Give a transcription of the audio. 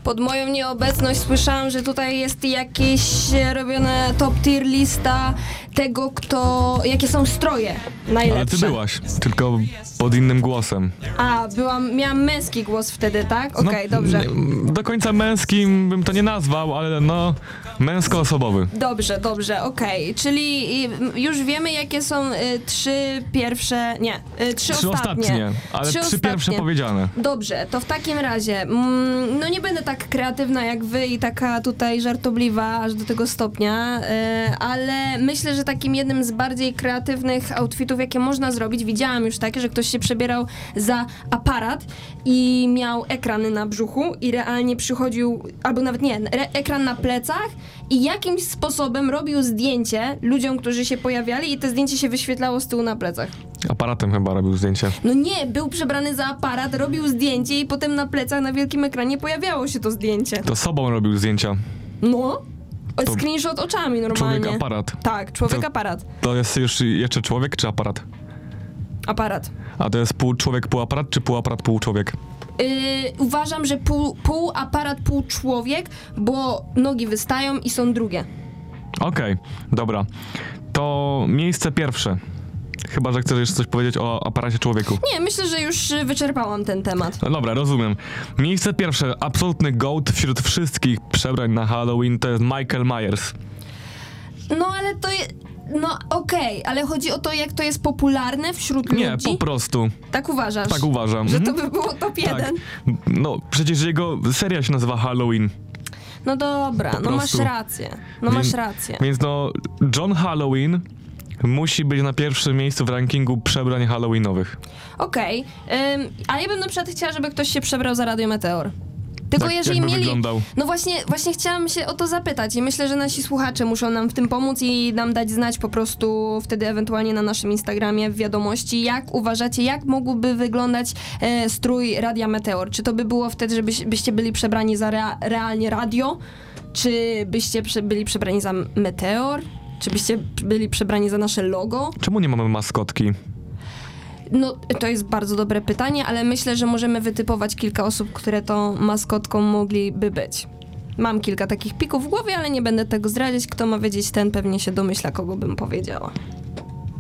Pod moją nieobecność słyszałam, że tutaj jest jakieś robione top tier lista tego, jakie są stroje najlepsze. Ale ty byłaś, tylko pod innym głosem. A, miałam męski głos wtedy, tak? Okej, No, dobrze. Do końca męskim bym to nie nazwał, ale no męskoosobowy. Dobrze, okej. Czyli już wiemy, jakie są trzy ostatnie. Ale Trzy trzy pierwsze ostatnie. powiedziane. Dobrze, to w takim razie, no nie będę tak kreatywna jak wy i taka tutaj żartobliwa aż do tego stopnia, ale myślę, że takim jednym z bardziej kreatywnych outfitów, jakie można zrobić, widziałam już takie, że ktoś się przebierał za aparat i miał ekran na brzuchu i realnie przychodził, albo nawet nie, ekran na plecach i jakimś sposobem robił zdjęcie ludziom, którzy się pojawiali i to zdjęcie się wyświetlało z tyłu na plecach. Aparatem chyba robił zdjęcie. No nie, był przebrany za aparat, robił zdjęcie i potem na plecach na wielkim ekranie pojawiało się to zdjęcie. To sobą robił zdjęcia. No, To screenshot oczami normalnie. Człowiek aparat. Tak, człowiek aparat. To jest już jeszcze człowiek czy aparat? Aparat. A to jest pół człowiek, pół aparat, czy pół aparat, pół człowiek? Uważam, że pół aparat, pół człowiek, bo nogi wystają i są drugie. Okej, dobra. To miejsce pierwsze. Chyba że chcesz jeszcze coś powiedzieć o aparacie człowieku. Nie, myślę, że już wyczerpałam ten temat. No dobra, rozumiem. Miejsce pierwsze, absolutny goat wśród wszystkich przebrań na Halloween to jest Michael Myers. No ale to jest... No okej, ale chodzi o to, jak to jest popularne wśród Nie, ludzi. po prostu. Tak uważasz? Tak uważam. Że to by było top 1? Tak. No, przecież jego seria się nazywa Halloween. No dobra, Po no masz prostu. rację. No masz rację. Więc no, John Halloween musi być na pierwszym miejscu w rankingu przebrań halloweenowych. Okej, a ja bym na przykład chciała, żeby ktoś się przebrał za Radio Meteor. Tylko Tak, jeżeli jakby mieli... wyglądał? No właśnie chciałam się o to zapytać i myślę, że nasi słuchacze muszą nam w tym pomóc i nam dać znać po prostu wtedy ewentualnie na naszym Instagramie w wiadomości, jak uważacie, jak mógłby wyglądać strój Radia Meteor. Czy to by było wtedy, żebyście byli przebrani za realnie radio? Czy byście byli przebrani za Meteor? Czy byście byli przebrani za nasze logo? Czemu nie mamy maskotki? No, to jest bardzo dobre pytanie, ale myślę, że możemy wytypować kilka osób, które tą maskotką mogliby być. Mam kilka takich pików w głowie, ale nie będę tego zdradzić. Kto ma wiedzieć, ten pewnie się domyśla, kogo bym powiedziała.